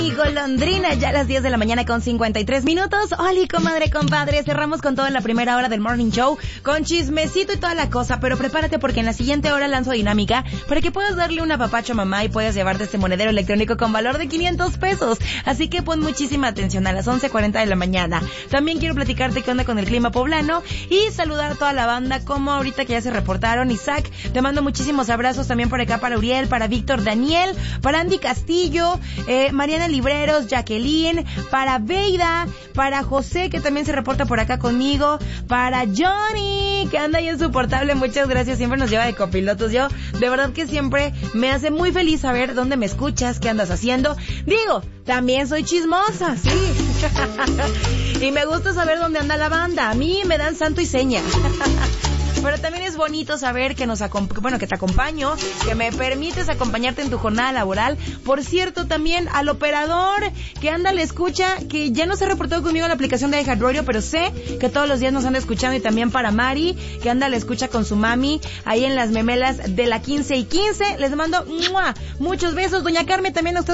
Y golondrina, ya a las 10 de la mañana con 53 minutos. Oli, comadre, compadre, cerramos con todo en la primera hora del Morning Show, con chismecito y toda la cosa, pero prepárate porque en la siguiente hora lanzo dinámica para que puedas darle un apapacho a mamá y puedas llevarte este monedero electrónico con valor de 500 pesos. Así que pon muchísima atención a las 11:40 de la mañana. También quiero platicarte qué onda con el clima poblano y saludar a toda la banda, como ahorita que ya se reportaron. Isaac, te mando muchísimos abrazos también por acá para Uriel, para Víctor Daniel, para Andy Castillo, Mariana Libreros, Jacqueline, para Beida, para José, que también se reporta por acá conmigo, para Johnny, que anda ahí insoportable, muchas gracias, siempre nos lleva de copilotos. Yo, de verdad que siempre me hace muy feliz saber dónde me escuchas, qué andas haciendo. Digo, también soy chismosa, sí. Y me gusta saber dónde anda la banda, a mí me dan santo y seña. Pero también es bonito saber que que te acompaño, que me permites acompañarte en tu jornada laboral. Por cierto, también al operador que anda le escucha, que ya no se ha reportado conmigo en la aplicación de iHeartRadio, pero sé que todos los días nos anda escuchando. Y también para Mari, que anda le escucha con su mami ahí en las memelas de la 15 y 15. Les mando muchos besos. Doña Carmen también a usted